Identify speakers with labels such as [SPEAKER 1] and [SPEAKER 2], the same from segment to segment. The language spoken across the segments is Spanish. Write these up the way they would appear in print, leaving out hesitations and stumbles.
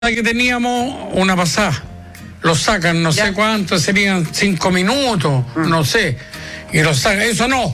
[SPEAKER 1] que teníamos una pasada. Lo sacan, no sé cuánto, serían 5 minutos, no sé. Y lo sacan, eso no.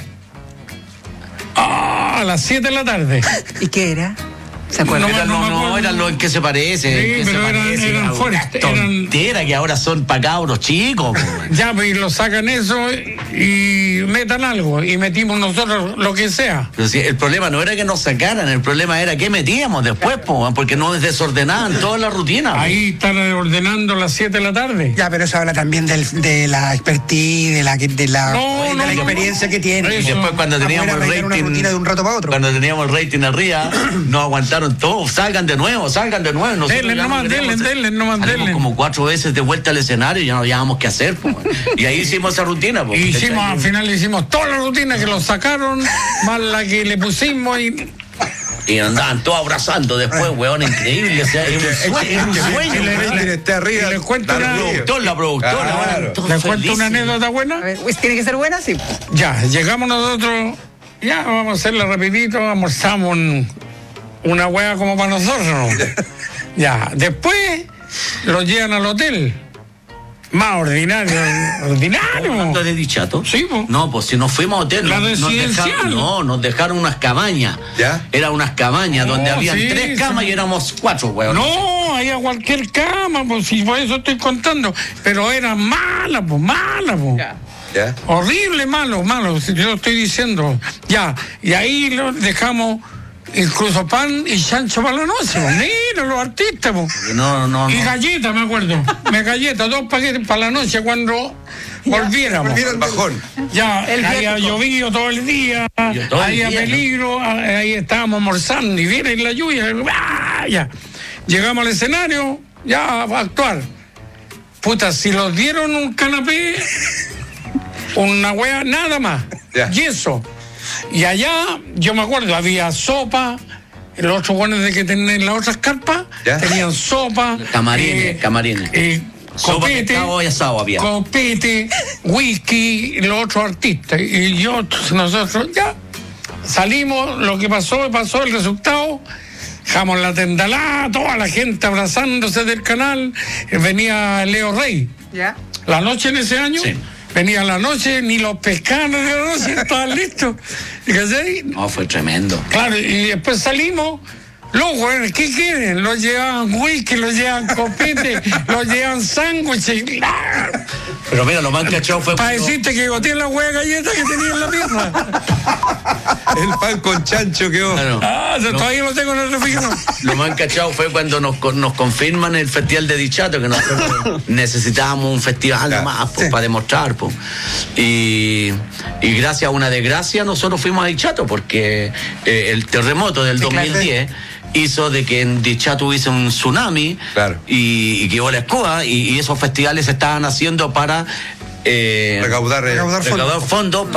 [SPEAKER 1] A las 7 de la tarde.
[SPEAKER 2] ¿Y qué era? ¿Se acuerdan?
[SPEAKER 3] Eran los en que se parece.
[SPEAKER 1] Sí, pero eran fuertes.
[SPEAKER 3] Tontera que ahora son para cabros chicos.
[SPEAKER 1] Ya, pues, y lo sacan eso y metan algo. Y metimos nosotros lo que sea.
[SPEAKER 3] Pero sí, el problema no era que nos sacaran, el problema era que metíamos después, porque nos desordenaban toda la rutina.
[SPEAKER 1] Ahí están ordenando a las 7 de la tarde.
[SPEAKER 2] Ya, pero eso habla también de la expertise, de la experiencia que tiene.
[SPEAKER 3] Y después cuando teníamos el rating,
[SPEAKER 2] una rutina de un rato para otro.
[SPEAKER 3] Cuando teníamos el rating arriba, nos aguantaron todos. Salgan de nuevo.
[SPEAKER 1] Denle nomás.
[SPEAKER 3] Como 4 veces de vuelta al escenario y ya no habíamos qué hacer. Y ahí hicimos esa rutina.
[SPEAKER 1] Al final hicimos toda la rutina que lo sacaron, más la que le pusimos
[SPEAKER 3] y andaban todos abrazando después, weón, increíble. O sea, es un sueño.
[SPEAKER 1] Les cuento
[SPEAKER 3] la productora.
[SPEAKER 1] ¿Les cuento una anécdota buena?
[SPEAKER 2] Pues tiene que ser buena, sí.
[SPEAKER 1] Ya, llegamos nosotros, ya vamos a hacerla rapidito, almorzamos una hueá como para nosotros, ¿no? Ya, después los llevan al hotel. Más ordinario.
[SPEAKER 3] ¿Hablando de Dichato?
[SPEAKER 1] Sí, pues.
[SPEAKER 3] No, pues si nos fuimos a hotel, nos dejaron unas cabañas.
[SPEAKER 4] ¿Ya?
[SPEAKER 3] Eran unas cabañas donde habían 3 camas y éramos 4, weón.
[SPEAKER 1] No, había cualquier cama, pues si por eso estoy contando. Pero eran malas, pues.
[SPEAKER 4] ¿Ya?
[SPEAKER 1] Horrible, malo, si yo lo estoy diciendo. Ya, y ahí lo dejamos. Incluso pan y chancho para la noche, pues. Mira los artistas, pues.
[SPEAKER 3] No.
[SPEAKER 1] Y galletas, me acuerdo. 2 paquetes para la noche cuando volviéramos.
[SPEAKER 4] Volvieron bajón.
[SPEAKER 1] Ya, había llovido todo el día, había peligro, ahí estábamos almorzando y viene la lluvia. Ya. Llegamos al escenario, ya a actuar. Puta, si los dieron un canapé, una wea, nada más. Y eso. Y allá, yo me acuerdo, había sopa, los otros buenos de que tenían las otras carpas, tenían sopa.
[SPEAKER 3] Camarines.
[SPEAKER 1] Copete, whisky, los otros artistas. Y nosotros ya salimos, lo que pasó, el resultado. Dejamos la tendalada, toda la gente abrazándose del canal. Venía Leo Rey.
[SPEAKER 2] ¿Ya?
[SPEAKER 1] La noche en ese año.
[SPEAKER 3] Sí.
[SPEAKER 1] Venía la noche, ni los pescados de la noche estaban listos.
[SPEAKER 3] No, fue tremendo.
[SPEAKER 1] Claro, y después salimos. Los güeyes, ¿qué quieren? Los llevaban whisky, los llevaban copete, los llevaban sándwiches.
[SPEAKER 3] Pero mira, lo más cachado fue...
[SPEAKER 1] Para decirte que goteé la hueá galleta que tenía en la pierna.
[SPEAKER 4] El pan con chancho quedó.
[SPEAKER 1] Todavía lo tengo en el refrigerador.
[SPEAKER 3] Lo más cachado fue cuando nos confirman el festival de Dichato, que nosotros necesitábamos un festival más para demostrar. Y gracias a una desgracia nosotros fuimos a Dichato, porque el terremoto del 2010 hizo de que en Dichato hubiese un tsunami y que hubo la escoba y esos festivales se estaban haciendo para
[SPEAKER 4] recaudar
[SPEAKER 3] fondos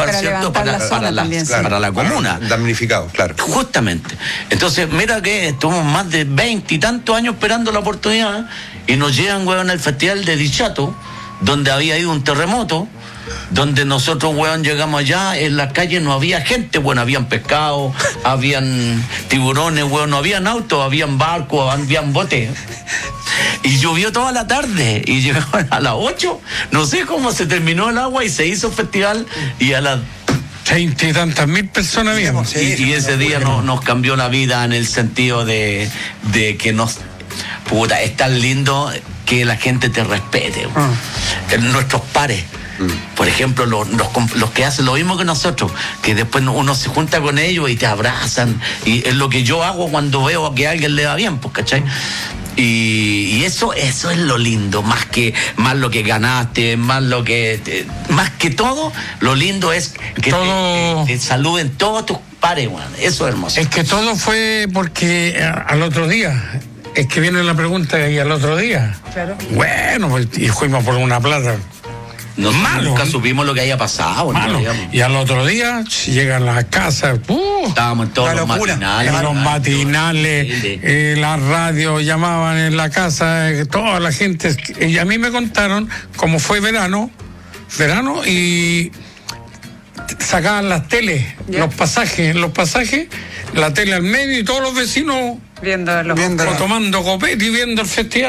[SPEAKER 3] para la comuna.
[SPEAKER 4] Damnificados, claro.
[SPEAKER 3] Justamente. Entonces, mira que estuvimos más de 20 y tantos años esperando la oportunidad y nos llegan, weón, al festival de Dichato, donde había ido un terremoto, donde nosotros, weón, llegamos allá, en las calles no había gente, bueno, habían pescado, habían tiburones, weón, no habían autos, habían barcos, habían botes. Y llovió toda la tarde y llegamos a las 8, no sé cómo se terminó el agua y se hizo el festival y a las
[SPEAKER 1] 30 y tantas mil personas vimos.
[SPEAKER 3] Y ese día nos cambió la vida en el sentido de que puta, es tan lindo que la gente te respete. Nuestros pares. Por ejemplo, los que hacen lo mismo que nosotros, que después uno se junta con ellos y te abrazan, y es lo que yo hago cuando veo que a alguien le va bien, pues, ¿cachai? Y eso es lo lindo, más lo que ganaste, más que todo, lo lindo es que te saluden todos tus pares, bueno, eso es hermoso.
[SPEAKER 1] Es que todo fue porque al otro día, es que viene la pregunta y al otro día.
[SPEAKER 2] Claro.
[SPEAKER 1] Bueno, pues, y fuimos por una plata.
[SPEAKER 3] Nunca supimos lo que había pasado.
[SPEAKER 1] Y al otro día llegan las casas.
[SPEAKER 3] Estábamos en todos los
[SPEAKER 1] matinales. La radio llamaban en la casa, toda la gente. Y a mí me contaron cómo fue verano y sacaban las teles, los pasajes, la tele al medio y todos los vecinos
[SPEAKER 5] viendo
[SPEAKER 1] o tomando copete y viendo el festival.